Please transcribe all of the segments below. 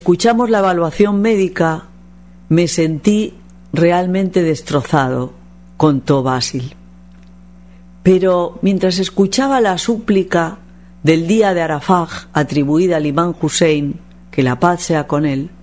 Escuchamos la evaluación médica, me sentí realmente destrozado, contó Basil. Pero mientras escuchaba la súplica del día de Arafaj atribuida al imán Hussein, que la paz sea con él,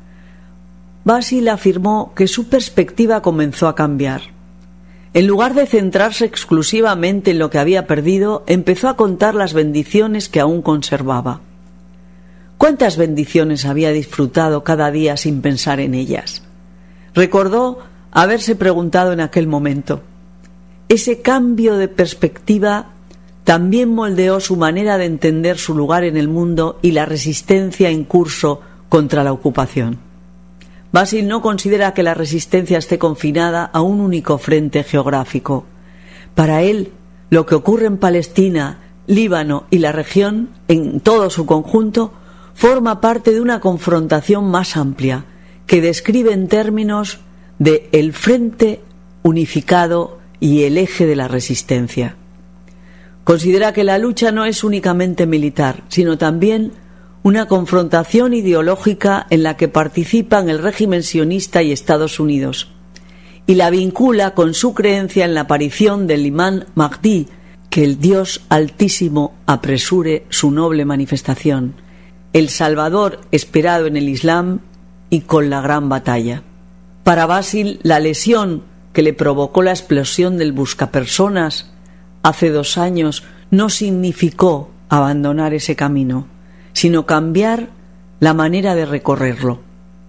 Basil afirmó que su perspectiva comenzó a cambiar. En lugar de centrarse exclusivamente en lo que había perdido, empezó a contar las bendiciones que aún conservaba. ¿Cuántas bendiciones había disfrutado cada día sin pensar en ellas? Recordó haberse preguntado en aquel momento. Ese cambio de perspectiva también moldeó su manera de entender su lugar en el mundo y la resistencia en curso contra la ocupación. Basil no considera que la resistencia esté confinada a un único frente geográfico. Para él, lo que ocurre en Palestina, Líbano y la región, en todo su conjunto, forma parte de una confrontación más amplia que describe en términos de el frente unificado y el eje de la resistencia. Considera que la lucha no es únicamente militar, sino también una confrontación ideológica en la que participan el régimen sionista y Estados Unidos, y la vincula con su creencia en la aparición del imán Mahdi, que el Dios Altísimo apresure su noble manifestación, el Salvador esperado en el Islam y con la gran batalla. Para Basil, la lesión que le provocó la explosión del buscapersonas hace 2 años no significó abandonar ese camino, sino cambiar la manera de recorrerlo.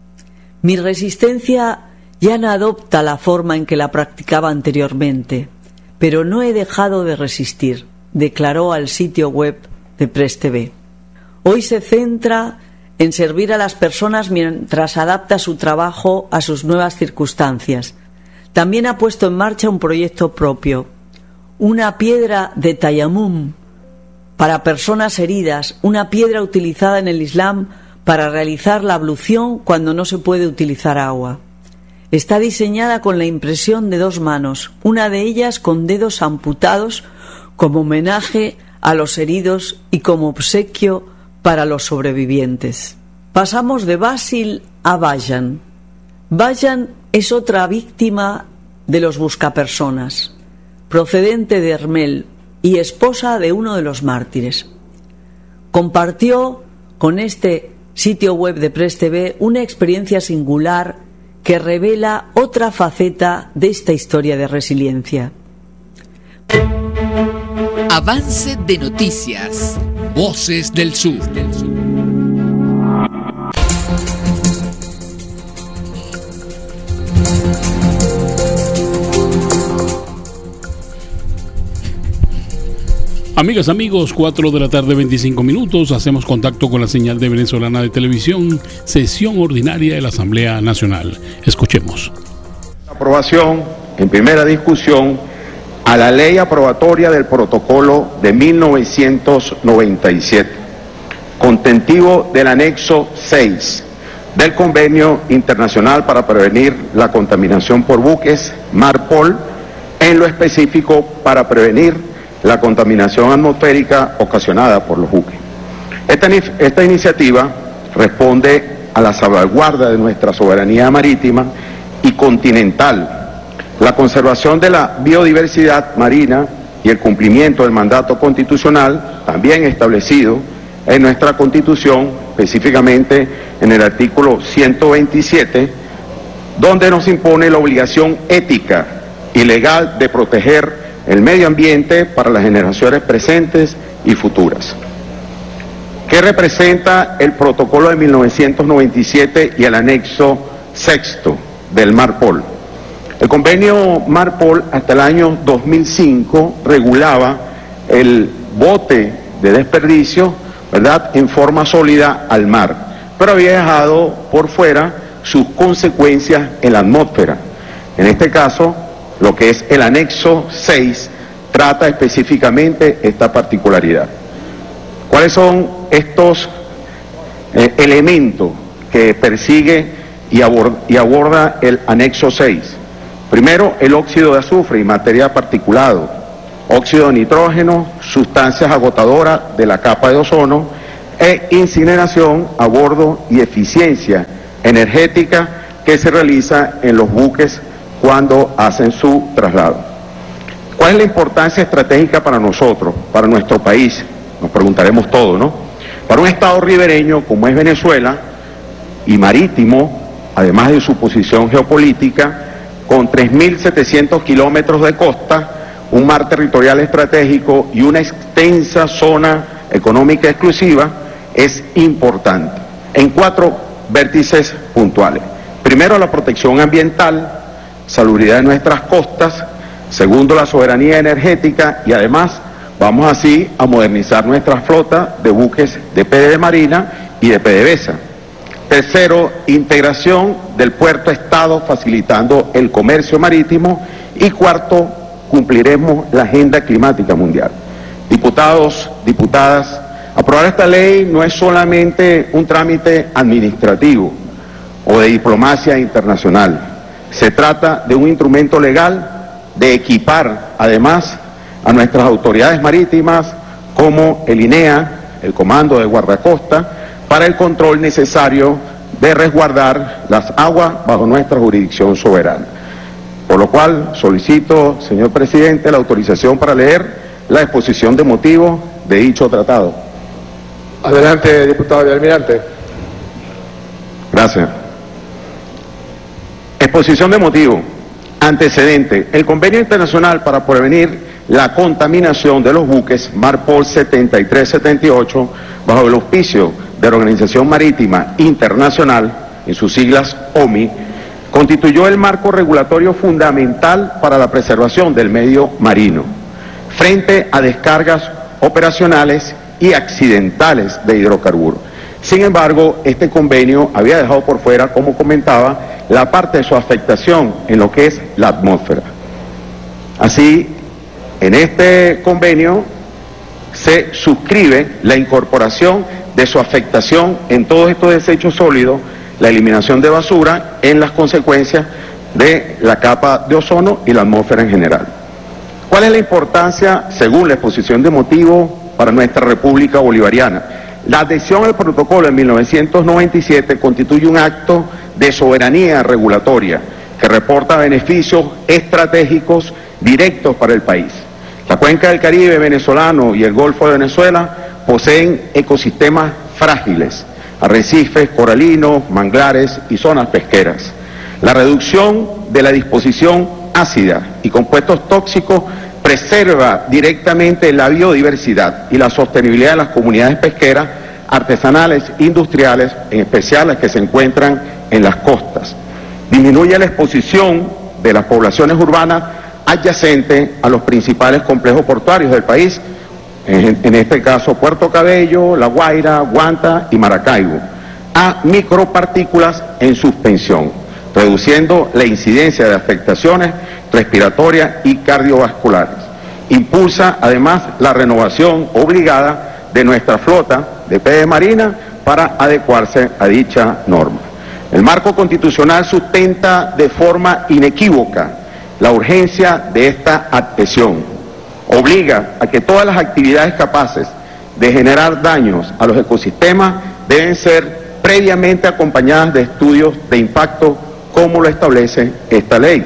Mi resistencia ya no adopta la forma en que la practicaba anteriormente, pero no he dejado de resistir, declaró al sitio web de Press TV. Hoy se centra en servir a las personas mientras adapta su trabajo a sus nuevas circunstancias. También ha puesto en marcha un proyecto propio, una piedra de tayamum para personas heridas, una piedra utilizada en el Islam para realizar la ablución cuando no se puede utilizar agua. Está diseñada con la impresión de 2 manos, una de ellas con dedos amputados como homenaje a los heridos y como obsequio para los sobrevivientes. Pasamos de Basil a Bayan. Bayan es otra víctima de los buscapersonas, procedente de Hermel y esposa de uno de los mártires. Compartió con este sitio web de Press TV una experiencia singular que revela otra faceta de esta historia de resiliencia. Avance de noticias. Voces del Sur. Amigas, amigos, 4 de la tarde, 25 minutos. Hacemos contacto con la señal de Venezolana de Televisión, sesión ordinaria de la Asamblea Nacional. Escuchemos. Aprobación en primera discusión a la ley aprobatoria del protocolo de 1997, contentivo del anexo 6 del Convenio Internacional para Prevenir la Contaminación por Buques, MARPOL, en lo específico para prevenir la contaminación atmosférica ocasionada por los buques. Esta iniciativa responde a la salvaguarda de nuestra soberanía marítima y continental, la conservación de la biodiversidad marina y el cumplimiento del mandato constitucional, también establecido en nuestra Constitución, específicamente en el artículo 127, donde nos impone la obligación ética y legal de proteger el medio ambiente para las generaciones presentes y futuras. ¿Qué representa el protocolo de 1997 y el anexo 6 del MARPOL? El convenio MARPOL hasta el año 2005 regulaba el bote de desperdicio, ¿verdad?, en forma sólida al mar, pero había dejado por fuera sus consecuencias en la atmósfera. En este caso, lo que es el anexo 6 trata específicamente esta particularidad. ¿Cuáles son estos elementos que persigue y aborda el anexo 6? Primero, el óxido de azufre y materia particulado, óxido de nitrógeno, sustancias agotadoras de la capa de ozono, e incineración a bordo y eficiencia energética que se realiza en los buques cuando hacen su traslado. ¿Cuál es la importancia estratégica para nosotros, para nuestro país? Nos preguntaremos todos, ¿no? Para un estado ribereño como es Venezuela y marítimo, además de su posición geopolítica, con 3.700 kilómetros de costa, un mar territorial estratégico y una extensa zona económica exclusiva, es importante en 4 vértices puntuales. Primero, la protección ambiental, salubridad de nuestras costas. Segundo, la soberanía energética, y además vamos así a modernizar nuestra flota de buques de PDV Marina y de PDVSA. Tercero, integración del puerto-estado facilitando el comercio marítimo. Y cuarto, cumpliremos la agenda climática mundial. Diputados, diputadas, aprobar esta ley no es solamente un trámite administrativo o de diplomacia internacional. Se trata de un instrumento legal de equipar, además, a nuestras autoridades marítimas como el INEA, el Comando de Guardacosta, para el control necesario de resguardar las aguas bajo nuestra jurisdicción soberana. Por lo cual solicito, señor presidente, la autorización para leer la exposición de motivos de dicho tratado. Adelante, diputado Vicealmirante. Gracias. Exposición de motivos. Antecedente. El Convenio Internacional para prevenir la contaminación de los buques MARPOL 7378, bajo el auspicio de la Organización Marítima Internacional, en sus siglas OMI, constituyó el marco regulatorio fundamental para la preservación del medio marino, frente a descargas operacionales y accidentales de hidrocarburos. Sin embargo, este convenio había dejado por fuera, como comentaba, la parte de su afectación en lo que es la atmósfera. Así, en este convenio se suscribe la incorporación de su afectación en todos estos desechos sólidos, la eliminación de basura en las consecuencias de la capa de ozono y la atmósfera en general. ¿Cuál es la importancia, según la exposición de motivos, para nuestra República Bolivariana? La adhesión al protocolo en 1997 constituye un acto de soberanía regulatoria que reporta beneficios estratégicos directos para el país. La cuenca del Caribe venezolano y el Golfo de Venezuela poseen ecosistemas frágiles, arrecifes coralinos, manglares y zonas pesqueras. La reducción de la disposición ácida y compuestos tóxicos preserva directamente la biodiversidad y la sostenibilidad de las comunidades pesqueras, artesanales, industriales, en especial las que se encuentran en las costas. Disminuye la exposición de las poblaciones urbanas adyacentes a los principales complejos portuarios del país, en este caso Puerto Cabello, La Guaira, Guanta y Maracaibo, a micropartículas en suspensión, reduciendo la incidencia de afectaciones respiratorias y cardiovasculares. Impulsa además la renovación obligada de nuestra flota de PDV Marina para adecuarse a dicha norma. El marco constitucional sustenta de forma inequívoca la urgencia de esta adhesión. Obliga a que todas las actividades capaces de generar daños a los ecosistemas deben ser previamente acompañadas de estudios de impacto, como lo establece esta ley.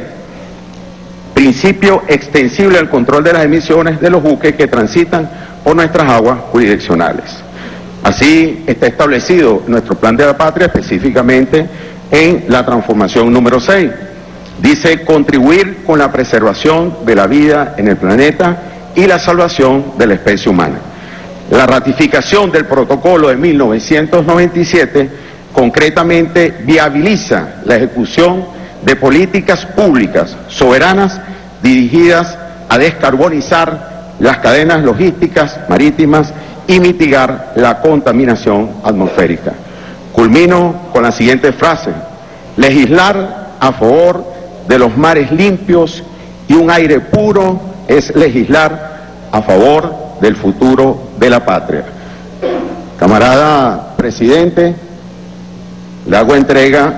Principio extensible al control de las emisiones de los buques que transitan por nuestras aguas jurisdiccionales. Así está establecido nuestro plan de la patria, específicamente en la transformación número 6. Dice: contribuir con la preservación de la vida en el planeta y la salvación de la especie humana. La ratificación del protocolo de 1997 concretamente viabiliza la ejecución de políticas públicas soberanas dirigidas a descarbonizar las cadenas logísticas marítimas y mitigar la contaminación atmosférica. Culmino con la siguiente frase: legislar a favor de los mares limpios y un aire puro es legislar a favor del futuro de la patria. Camarada presidente, le hago entrega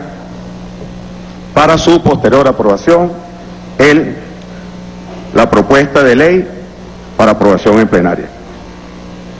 para su posterior aprobación la propuesta de ley para aprobación en plenaria.